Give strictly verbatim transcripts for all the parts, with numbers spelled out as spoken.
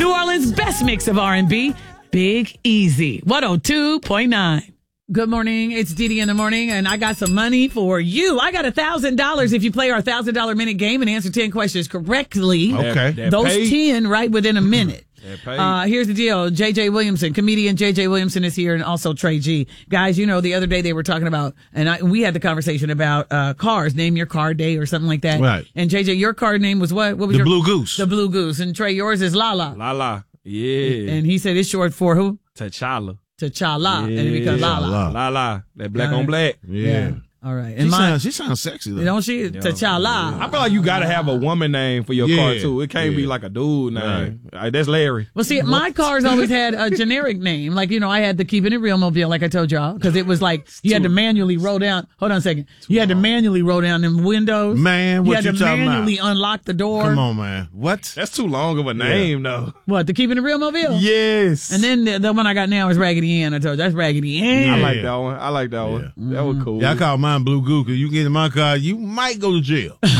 New Orleans' best mix of R and B, Big Easy, one oh two point nine. Good morning. It's Didi in the morning, and I got some money for you. I got one thousand dollars if you play our one thousand dollars minute game and answer ten questions correctly. Okay. That Those paid. ten right within a minute. That paid. Uh, here's the deal. J J Williamson, comedian J J Williamson is here, and also Trey G. Guys, you know, the other day they were talking about, and I, we had the conversation about uh, cars. Name your car day or something like that. Right. And J J, your car name was what? What was The your Blue Goose. The Blue Goose. And Trey, yours is Lala. La la. Yeah. And he said it's short for who? T'Challa. T'Challa. Yeah. And it becomes Lala. Lala. La la. That black Got on it. black. Yeah. All right. She And mine, sounds, she sounds sexy, though. don't she? T'Challa. I feel like you gotta have a woman name for your Yeah. car too. It can't Yeah. be like a dude name. Uh, that's Larry. Well, see, my cars always had a generic name. Like, you know, I had the Keeping It Real mobile, like I told y'all, because it was like you had to manually roll down. Hold on a second. You had to manually roll down them windows. Man, you what had you to talking manually about? unlock the door. Come on, man. What? That's too long of a name though. What, the Keeping It Real mobile? Yes. And then the, the one I got now is Raggedy Ann. I told you, that's Raggedy Ann. I Yeah. like that one. I like that one. That was cool. Yeah, I call mine Blue Goose because you get in my car, you might go to jail. Damn.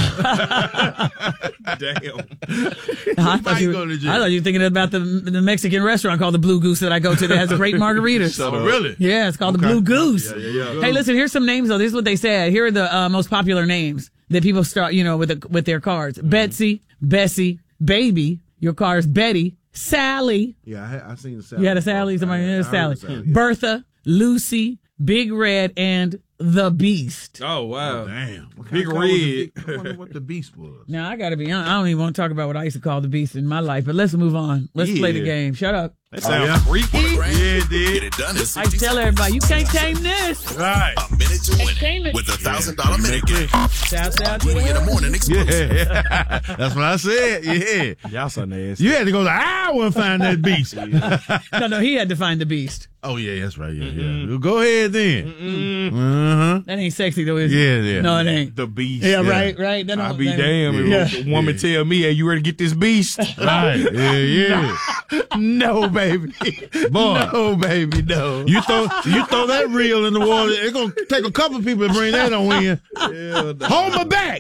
I thought, might you, go to jail. I thought you were thinking about the the Mexican restaurant called the Blue Goose that I go to that has great margaritas. Oh, really? Yeah, it's called the Blue Goose. Yeah, yeah, yeah. Hey, listen, here's some names though. This is what they said. Here are the uh, most popular names that people start, you know, with the, with their cars. Betsy, Bessie, Baby. Your car's Betty, Sally. Yeah, I, had, I seen the Sally. You had a Sally. Somebody I, had a I Sally. heard the Sally, yeah. Bertha, Lucy, Big Red, and the Beast. Oh wow. Damn. What Big kind of car was the Red. Beast? I wonder what the Beast was. Now I gotta be honest. I don't even want to talk about what I used to call the Beast in my life. But let's move on. Let's play the Yeah. game. Shut up. That sounds yeah? freaky. Yeah, it Get did. it done in I sixty tell seconds. everybody, you can't tame this. Right. A minute to win Entertainment. it with a thousand dollar minute game. Shout out to Didi in the her. morning exclusive. Yeah. That's what I said. Yeah. Y'all so nasty. You had to go to Iowa and find that Beast. No, no, he had to find the Beast. Oh, yeah, that's right. Yeah, yeah. Well, go ahead then. Uh-huh. That ain't sexy though, is it? Yeah, yeah. No, it ain't. The beast. Yeah, Yeah. right, right. That I'd don't- be that- damned if Yeah. a woman tell me, hey, you ready to get this beast? Right. Yeah, yeah. No, baby. Boy. No, baby, no. You throw you throw that reel in the water, it's gonna take a couple people to bring that on in. Hell no. Hold my back.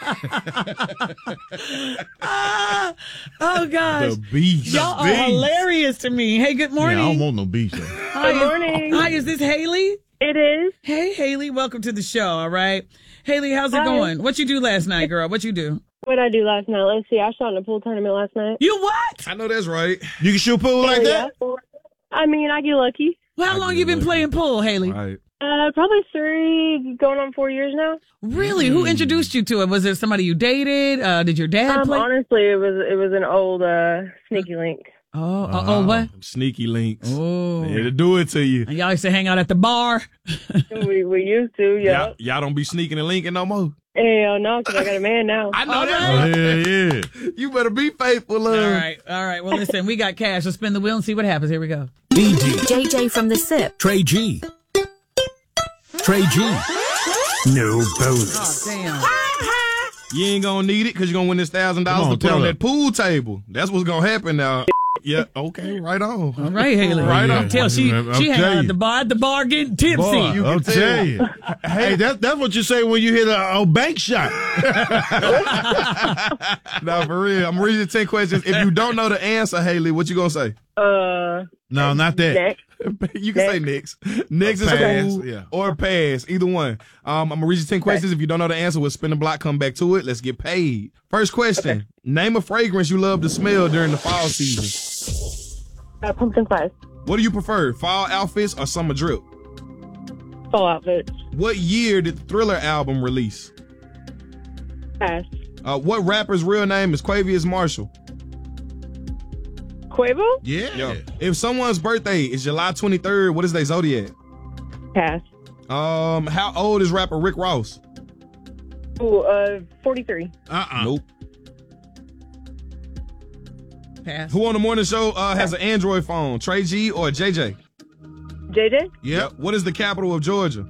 Ah, oh gosh, The beast. y'all are Beast. hilarious to me. Hey, good Yeah, I don't morning. want no beast. though. Hi, Good is- morning. Hi, is this Haley? It is. Hey, Haley, welcome to the show. All right, Haley, how's it Hi. going? What you do last night, girl? What you do? What did I do last night? Let's see. I shot in a pool tournament last night. You what? I know that's right. You can shoot pool like that? Yeah. I mean, I get lucky. Well, how I long do you been like playing pool, Haley? Right. Uh, probably three, going on four years now. Really? Who introduced you to it? Was there somebody you dated? Uh, did your dad Um, play? honestly, it was it was an old uh, sneaky link. Oh, oh, oh, what? Sneaky links. Oh. It'll do it to you. And y'all used to hang out at the bar. we we used to, yeah. Y'all, y'all don't be sneaking and linking no more. Hell no, because I got a man now. I know All that. Oh, yeah, yeah. You better be faithful, love. All right, all right. Well, listen, we got cash. Let's spin the wheel and see what happens. Here we go. B D, J J from the SIP. Trey G. Trey G. No bonus. Oh, damn. You ain't gonna need it because you're gonna win this thousand Come dollars on, to put tell on her. that pool table. That's what's gonna happen now. Yeah, okay, right on. All right, Haley. Right I on. can tell she I'll she hang tell out at you. the bar, at the bar getting tipsy. Boy, You I'll can tell tell. you. Hey, that, that's what you say when you hit a, a bank shot. Now for real, I'm reading the ten questions. If you don't know the answer, Haley, what you gonna say? Uh, No, not that. next. You can say next. Next is pass, cool yeah. or pass, either one. Um, I'm gonna read you ten questions. If you don't know the answer, we'll spin the block, come back to it. Let's get paid. First question: Name a fragrance you love to smell during the fall season. Uh, pumpkin spice. What do you prefer, fall outfits or summer drip? Fall outfits. What year did the Thriller album release? Pass. Uh, what rapper's real name is Quavious Marshall? Quavo. Yeah. Yo, if someone's birthday is July twenty-third, what is their zodiac? Pass. Um, how old is rapper Rick Ross? Ooh, uh, forty-three. Uh-uh. Nope. Pass. Who on the morning show uh, has an Android phone? Trey G or J J? J J. Yep. What is the capital of Georgia?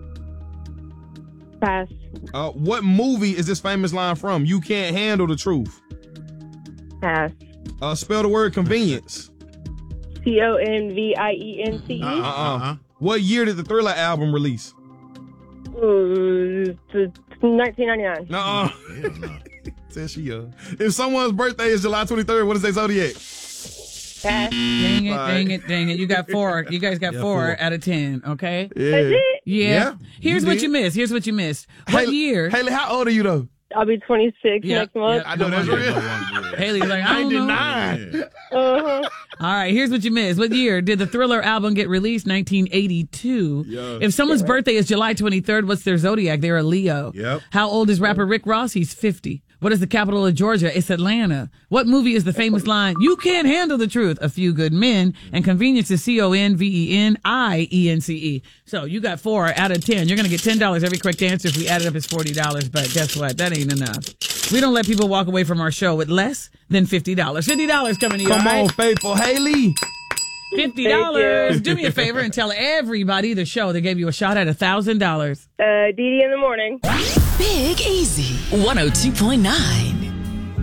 Pass. Uh, what movie is this famous line from? You can't handle the truth. Pass. Uh, spell the word convenience. C O N V I E N C E. Uh-uh. Uh-uh. What year did the Thriller album release? Ooh, nineteen ninety-nine. Nuh-uh. Hell no. Says she young. If someone's birthday is July twenty-third, what is their zodiac? Pass. Dang it, dang it, dang it. You got four. You guys got Yeah, four, four. out of ten, okay? Yeah. That's it. Yeah. Yeah, Here's you what did. you missed. Here's what you missed. What Haley, year? Haley, how old are you though? I'll be twenty-six Yeah, next month. I know that's real. Haley's like, I don't know. ninety-nine. Uh-huh. All right, here's what you missed. What year did the Thriller album get released? nineteen eighty-two. Yeah. If someone's birthday is July twenty-third, what's their zodiac? They're a Leo. Yep. How old is rapper Rick Ross? He's fifty. What is the capital of Georgia? It's Atlanta. What movie is the famous line, "You can't handle the truth"? A Few Good Men. And convenience is C O N V E N I E N C E. So you got four out of ten. You're going to get ten dollars every correct answer. If we add it up, it's forty dollars. But guess what? That ain't enough. We don't let people walk away from our show with less than fifty dollars. fifty dollars coming to you. Come all right? on, faithful Haley. fifty dollars. Thank you. Do me a favor and tell everybody the show that gave you a shot at one thousand dollars. Uh, Dee Dee in the morning. Big Easy, one oh two point nine.